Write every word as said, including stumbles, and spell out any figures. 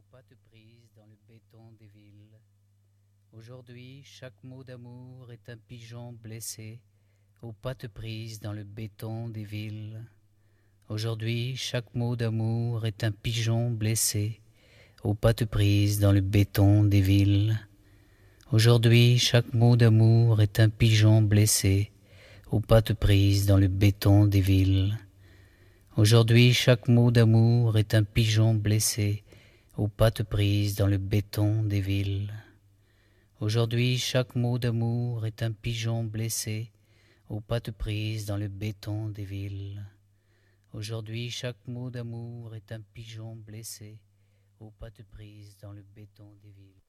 pattes prises dans le béton des villes. Aujourd'hui, chaque mot d'amour est un pigeon blessé, aux pattes prises dans le béton des villes. Aujourd'hui, chaque mot d'amour est un pigeon blessé, aux pattes prises dans le béton des villes. Aujourd'hui, chaque mot d'amour est un pigeon blessé, aux pattes prises dans le béton des villes. Aujourd'hui, chaque mot d'amour est un pigeon blessé, aux pattes prises dans le béton des villes. Aujourd'hui, chaque mot d'amour est un pigeon blessé, aux pattes prises dans le béton des villes. Aujourd'hui, chaque mot d'amour est un pigeon blessé, aux pattes prises dans le béton des villes.